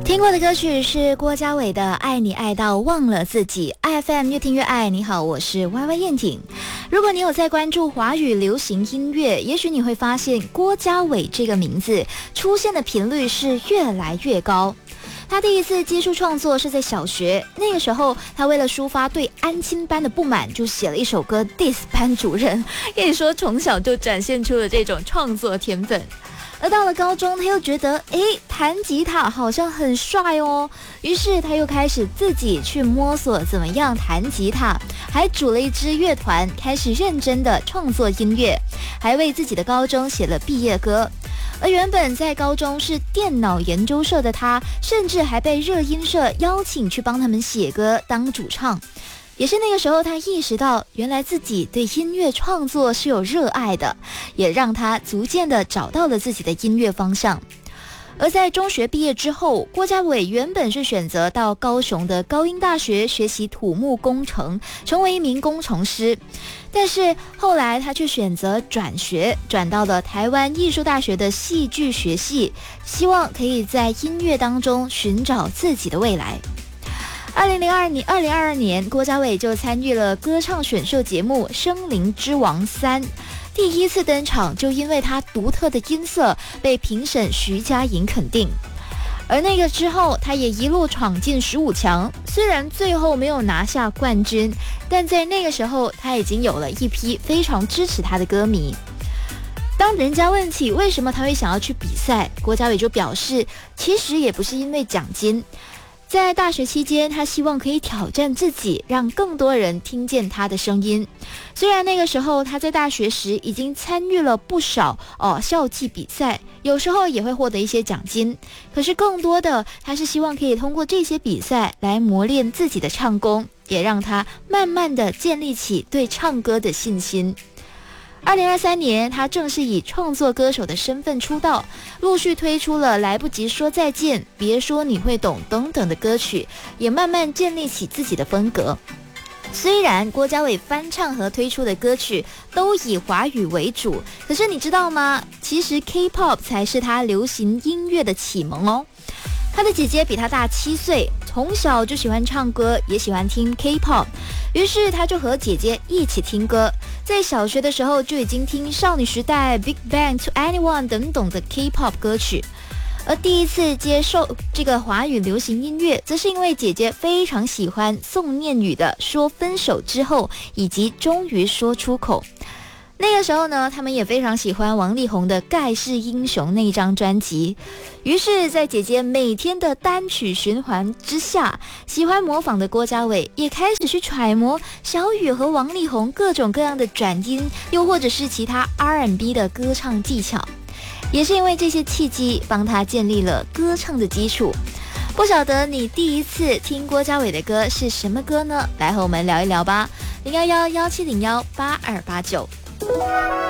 听过的歌曲是郭家伟的《爱你爱到忘了自己》。IFM 越听越爱，你好，我是 YY 燕婷。如果你有在关注华语流行音乐，也许你会发现郭家伟这个名字出现的频率是越来越高。他第一次接触创作是在小学，那个时候他为了抒发对安亲班的不满，就写了一首歌 diss 班主任，可以说从小就展现出了这种创作天分。而到了高中，他又觉得弹吉他好像很帅哦，于是他又开始自己去摸索怎么样弹吉他，还组了一支乐团，开始认真的创作音乐，还为自己的高中写了毕业歌。而原本在高中是电脑研究社的他，甚至还被热音社邀请去帮他们写歌当主唱。也是那个时候，他意识到原来自己对音乐创作是有热爱的，也让他逐渐的找到了自己的音乐方向。而在中学毕业之后，郭家伟原本是选择到高雄的高英大学学习土木工程，成为一名工程师。但是后来他却选择转学，转到了台湾艺术大学的戏剧学系，希望可以在音乐当中寻找自己的未来。2022年，郭家伟就参与了歌唱选秀节目《声林之王3》，第一次登场就因为他独特的音色被评审徐佳莹肯定。而那个之后，他也一路闯进15强，虽然最后没有拿下冠军，但在那个时候他已经有了一批非常支持他的歌迷。当人家问起为什么他会想要去比赛，郭家伟就表示，其实也不是因为奖金。在大学期间，他希望可以挑战自己，让更多人听见他的声音。虽然那个时候他在大学时已经参与了不少校际比赛，有时候也会获得一些奖金，可是更多的他是希望可以通过这些比赛来磨练自己的唱功，也让他慢慢的建立起对唱歌的信心。2023年，他正式以创作歌手的身份出道，陆续推出了《来不及说再见》、《别说你会懂》等等的歌曲，也慢慢建立起自己的风格。虽然郭家伟翻唱和推出的歌曲都以华语为主，可是你知道吗？其实 K-pop 才是他流行音乐的启蒙哦。他的姐姐比他大7岁，从小就喜欢唱歌，也喜欢听 K-pop， 于是他就和姐姐一起听歌。在小学的时候就已经听少女时代、Big Bang、To Anyone 等等的 K-pop 歌曲。而第一次接受这个华语流行音乐，则是因为姐姐非常喜欢宋念宇的《说分手之后》以及《终于说出口》。那个时候呢，他们也非常喜欢王力宏的《盖世英雄》那一张专辑，于是在姐姐每天的单曲循环之下，喜欢模仿的郭家伟也开始去揣摩小宇和王力宏各种各样的转音，又或者是其他 R&B 的歌唱技巧。也是因为这些契机，帮他建立了歌唱的基础。不晓得你第一次听郭家伟的歌是什么歌呢？来和我们聊一聊吧。011-1701-8289